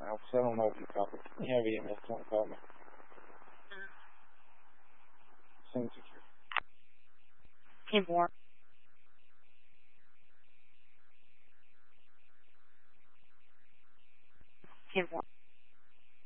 now, because I don't know if you called me. You have EMS, don't call me. Send security. Tim Moore.